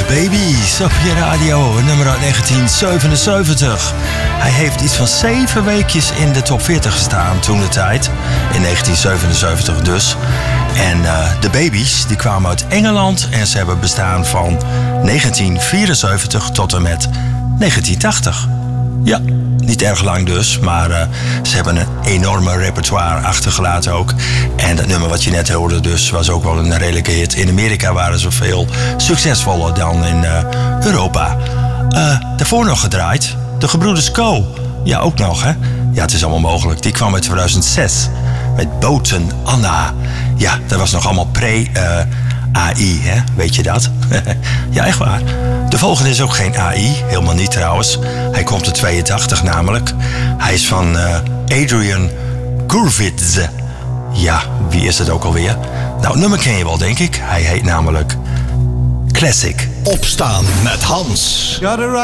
Baby's op je radio, nummer uit 1977. Hij heeft iets van 7 weekjes in de top 40 gestaan toen de tijd. In 1977 dus. En de Baby's die kwamen uit Engeland en ze hebben bestaan van 1974 tot en met 1980. Ja, niet erg lang dus, maar ze hebben een enorme repertoire achtergelaten ook. En dat nummer wat je net hoorde dus was ook wel een redelijke hit. In Amerika waren ze veel succesvoller dan in Europa. Daarvoor nog gedraaid, de gebroeders Co. Ja, ook nog, hè? Ja, het is allemaal mogelijk. Die kwam uit 2006 met Boten Anna. Ja, dat was nog allemaal pre-AI, hè? Weet je dat? Ja, echt waar. De volgende is ook geen AI, helemaal niet trouwens. Hij komt uit 82 namelijk. Hij is van Adrian Gurvitz. Ja, wie is het ook alweer? Nou, nummer ken je wel, denk ik. Hij heet namelijk Classic. Opstaan met Hans.